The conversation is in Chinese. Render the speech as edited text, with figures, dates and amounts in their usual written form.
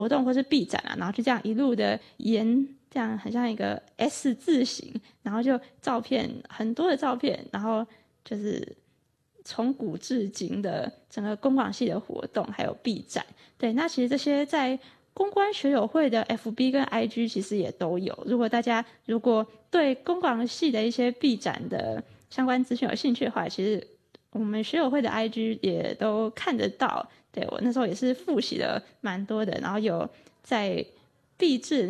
活动或是毕展啊，然后就这样一路的沿这样很像一个 S 字形，然后就照片很多的照片，然后就是从古至今的整个公广系的活动还有毕展。对，那其实这些在公关学友会的 FB 跟 IG 其实也都有，如果大家对公广系的一些毕展的相关资讯有兴趣的话，其实我们学友会的 IG 也都看得到。对，我那时候也是复习了蛮多的，然后有在毕制